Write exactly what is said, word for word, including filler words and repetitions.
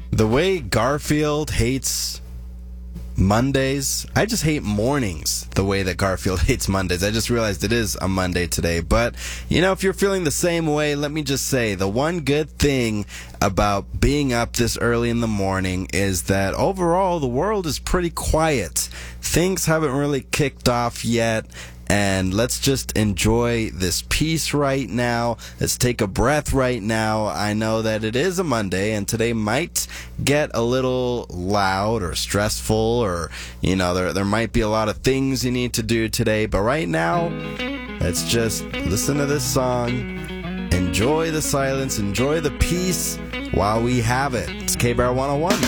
The way Garfield hates Mondays, I just hate mornings the way that Garfield hates Mondays. I just realized it is a Monday today. But, you know, if you're feeling the same way, let me just say the one good thing about being up this early in the morning is that overall the world is pretty quiet. Things haven't really kicked off yet. And let's just enjoy this peace right now. Let's take a breath right now. I know that it is a Monday, and today might get a little loud or stressful, or, you know, there, there might be a lot of things you need to do today. But right now, let's just listen to this song, enjoy the silence, enjoy the peace while we have it. It's K-Bar one oh one.